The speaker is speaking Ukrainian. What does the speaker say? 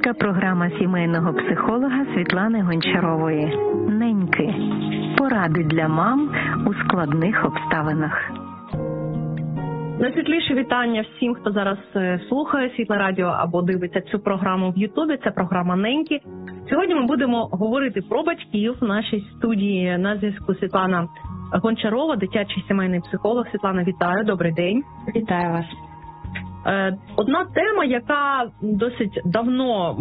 авторська програма сімейного психолога Світлани Гончарової «Неньки. Поради для мам у складних обставинах». Найсвітліше вітання всім, хто зараз слухає Світле Радіо або дивиться цю програму в Ютубі. Це програма «Неньки». Сьогодні ми будемо говорити про батьків. В нашій студії на зв'язку Світлана Гончарова, дитячий сімейний психолог. Світлана, вітаю, добрий день. Вітаю вас. Одна тема, яка досить давно